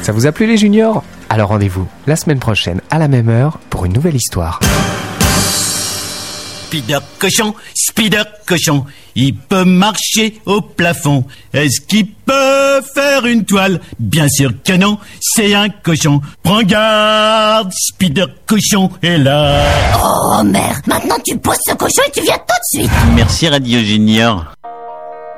Ça vous a plu les juniors? Alors rendez-vous la semaine prochaine à la même heure pour une nouvelle histoire. Spider cochon, il peut marcher au plafond. Est-ce qu'il peut faire une toile? Bien sûr que non, c'est un cochon. Prends garde, Spider cochon est là. Oh merde, maintenant tu poses ce cochon et tu viens tout de suite. Merci Radio Junior.